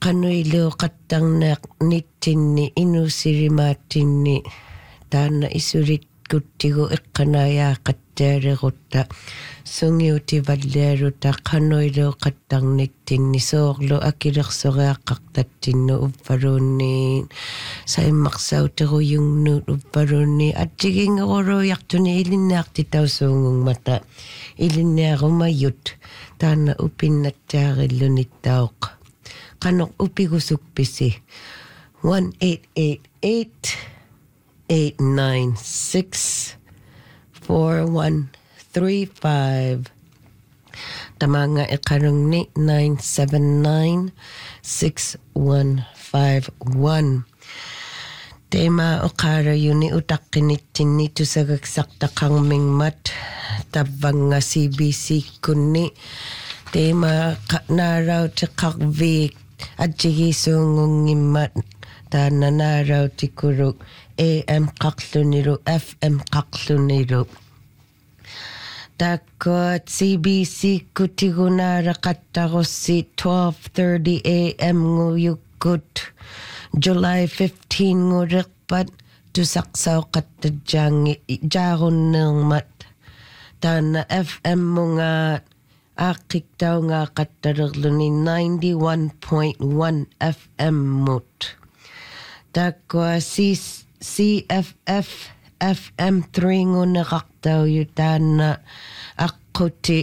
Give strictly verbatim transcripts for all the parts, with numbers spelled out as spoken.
Kanuilo katangnak nittinni inusirimaattinni taanna isurit kuttigu iqqanaya qattaariqutta sungiutivalliaruta kanuilo qattangniktinni soorlu akilersoreaqqartattinnu upparuunni saimmaqsauteruyungnuut upparuunni attigingerurujartuni ilinnaartitausuungungmata ilinniarumayut taanna upinnattaarillunittauq qanoq upigusukpisi one eight eight eight eight nine six four one three five tamanga iqarungni nine seven nine six one five one tema uqara yuni utaqqinittinni tusagaksaqtaqarmingmat tabvanga C B C kunni tema naarautiqarviik atjigisuungungimmat taananaarautikuru A M qaqluniru F M qaqluniru takot C B C kutigunaara qattaqussi twelve thirty A M nguyukkut July fifteenth nguriqpat tusaqsauqattajjaangi jaarunneermat taana F M mungaat aaqqiktaunga qattalerluni ninety-one point one F M mut takwa C F F F M three nguneqartauyu taana aqqути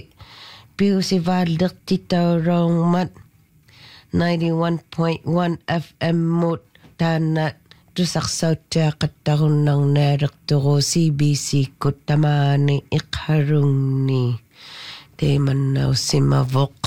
piusivaallertitaurongmat ninety-one point one F M mut taana tusaqsautiaqattarunnarnaalerturu C B C kuttamaani iqharungni teemannau simavoq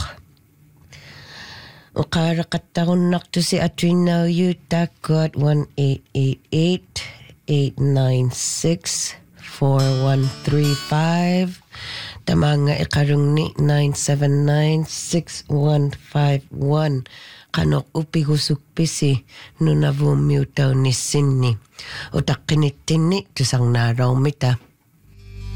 uqaaraqattarunnartusi atuinnauyu taakkuat one eight eight eight eight nine six four one three five tamanga iqarungni nine seven nine six one five one qanoq upigusukpisi nunavuummiutaunissinni utaqqinittinni tusarnaaraumita